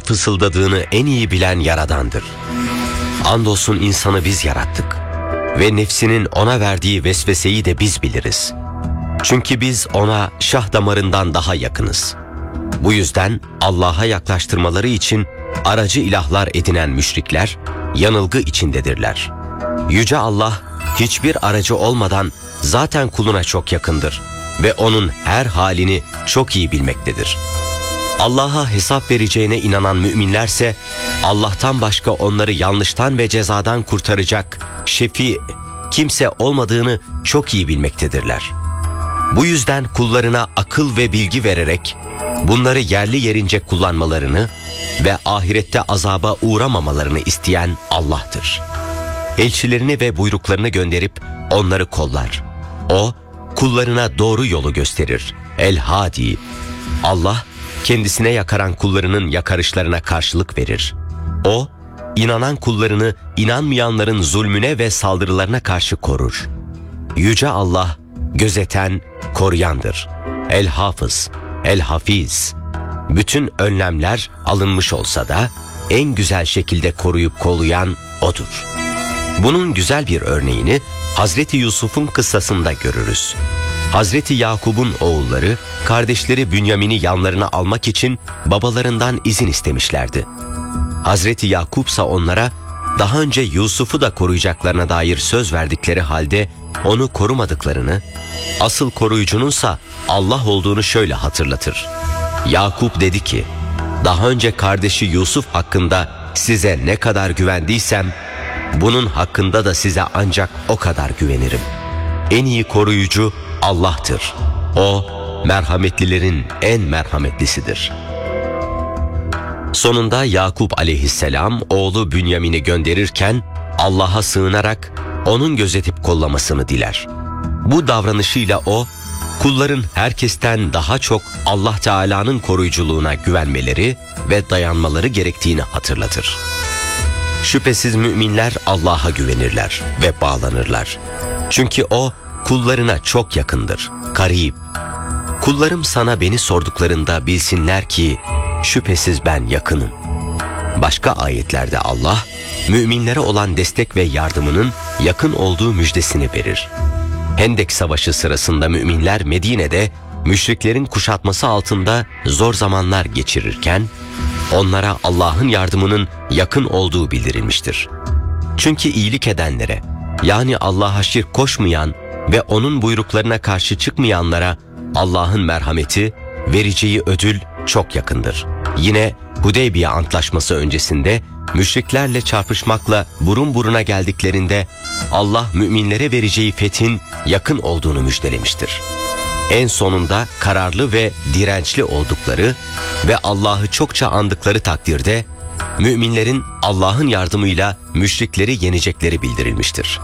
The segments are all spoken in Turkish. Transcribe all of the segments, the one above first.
neler fısıldadığını en iyi bilen Yaradan'dır. Andolsun insanı biz yarattık ve nefsinin ona verdiği vesveseyi de biz biliriz. Çünkü biz ona şah damarından daha yakınız. Bu yüzden Allah'a yaklaştırmaları için aracı ilahlar edinen müşrikler yanılgı içindedirler. Yüce Allah hiçbir aracı olmadan zaten kuluna çok yakındır ve onun her halini çok iyi bilmektedir. Allah'a hesap vereceğine inanan müminlerse Allah'tan başka onları yanlıştan ve cezadan kurtaracak şefi kimse olmadığını çok iyi bilmektedirler. Bu yüzden kullarına akıl ve bilgi vererek bunları yerli yerince kullanmalarını ve ahirette azaba uğramamalarını isteyen Allah'tır. Elçilerini ve buyruklarını gönderip onları kollar. O, kullarına doğru yolu gösterir. El-Hadi. Allah, kendisine yakaran kullarının yakarışlarına karşılık verir. O, inanan kullarını inanmayanların zulmüne ve saldırılarına karşı korur. Yüce Allah, gözeten, koruyandır. El-Hafız, El-Hafiz. Bütün önlemler alınmış olsa da en güzel şekilde koruyup kollayan O'dur. Bunun güzel bir örneğini Hazreti Yusuf'un kıssasında görürüz. Hazreti Yakub'un oğulları, kardeşleri Bünyamin'i yanlarına almak için babalarından izin istemişlerdi. Hazreti Yakup ise onlara daha önce Yusuf'u da koruyacaklarına dair söz verdikleri halde onu korumadıklarını, asıl koruyucununsa Allah olduğunu şöyle hatırlatır. Yakup dedi ki, daha önce kardeşi Yusuf hakkında size ne kadar güvendiysem, bunun hakkında da size ancak o kadar güvenirim. En iyi koruyucu Allah'tır. O, merhametlilerin en merhametlisidir. Sonunda Yakup aleyhisselam oğlu Bünyamin'i gönderirken Allah'a sığınarak onun gözetip kollamasını diler. Bu davranışıyla o, kulların herkesten daha çok Allah Teala'nın koruyuculuğuna güvenmeleri ve dayanmaları gerektiğini hatırlatır. Şüphesiz müminler Allah'a güvenirler ve bağlanırlar. Çünkü O kullarına çok yakındır, karib. Kullarım sana beni sorduklarında bilsinler ki şüphesiz ben yakınım. Başka ayetlerde Allah, müminlere olan destek ve yardımının yakın olduğu müjdesini verir. Hendek Savaşı sırasında müminler Medine'de müşriklerin kuşatması altında zor zamanlar geçirirken, onlara Allah'ın yardımının yakın olduğu bildirilmiştir. Çünkü iyilik edenlere, yani Allah'a şirk koşmayan ve onun buyruklarına karşı çıkmayanlara Allah'ın merhameti, vereceği ödül çok yakındır. Yine Hudeybiye Antlaşması öncesinde müşriklerle çarpışmakla burun buruna geldiklerinde Allah müminlere vereceği fethin yakın olduğunu müjdelemiştir. En sonunda kararlı ve dirençli oldukları ve Allah'ı çokça andıkları takdirde müminlerin Allah'ın yardımıyla müşrikleri yenecekleri bildirilmiştir.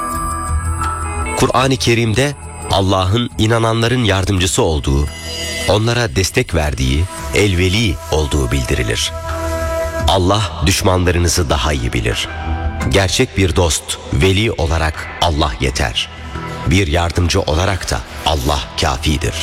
Kur'an-ı Kerim'de Allah'ın inananların yardımcısı olduğu, onlara destek verdiği, elveli olduğu bildirilir. Allah düşmanlarınızı daha iyi bilir. Gerçek bir dost, veli olarak Allah yeter. Bir yardımcı olarak da Allah kafidir.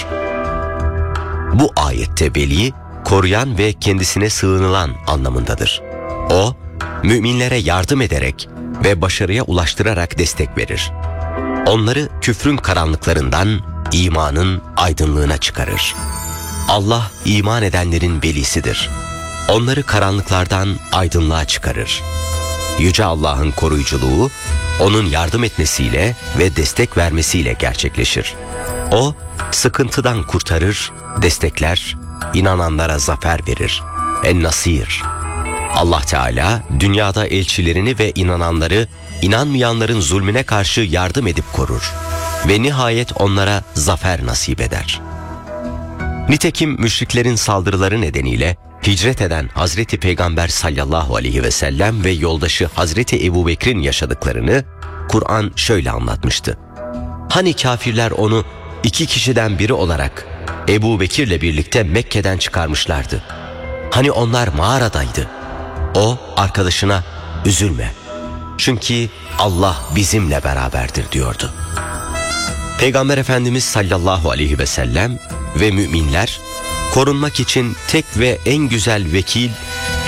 Bu ayette veli, koruyan ve kendisine sığınılan anlamındadır. O, müminlere yardım ederek ve başarıya ulaştırarak destek verir. Onları küfrün karanlıklarından imanın aydınlığına çıkarır. Allah iman edenlerin velisidir. Onları karanlıklardan aydınlığa çıkarır. Yüce Allah'ın koruyuculuğu, onun yardım etmesiyle ve destek vermesiyle gerçekleşir. O, sıkıntıdan kurtarır, destekler, inananlara zafer verir. En-Nasir. Allah Teala, dünyada elçilerini ve inananları, inanmayanların zulmüne karşı yardım edip korur ve nihayet onlara zafer nasip eder. Nitekim müşriklerin saldırıları nedeniyle hicret eden Hazreti Peygamber sallallahu aleyhi ve sellem ve yoldaşı Hazreti Ebubekir'in yaşadıklarını Kur'an şöyle anlatmıştı. Hani kafirler onu 2 kişiden biri olarak Ebubekir'le birlikte Mekke'den çıkarmışlardı. Hani onlar mağaradaydı. O arkadaşına üzülme. Çünkü Allah bizimle beraberdir diyordu. Peygamber Efendimiz sallallahu aleyhi ve sellem ve müminler korunmak için tek ve en güzel vekil